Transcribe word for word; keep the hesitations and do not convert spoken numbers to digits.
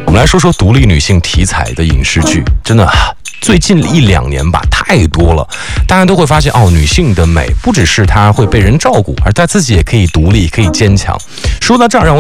我们来说说独立女性题材的影视剧，真的最近一两年吧，太多了。大家都会发现，哦，女性的美不只是她会被人照顾，而她自己也可以独立，可以坚强。说到这儿，让我